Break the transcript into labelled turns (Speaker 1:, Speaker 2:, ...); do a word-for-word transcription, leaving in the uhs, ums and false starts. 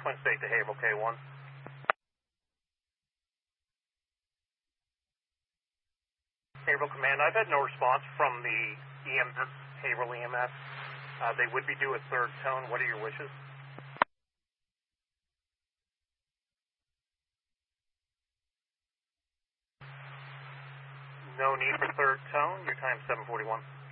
Speaker 1: Twin State to Haverhill K one. Haverhill Command, I've had no response from the E M S, Haverhill E M S. Uh, they would be due a third tone. What are your wishes? No need for third tone. Your time seven forty-one.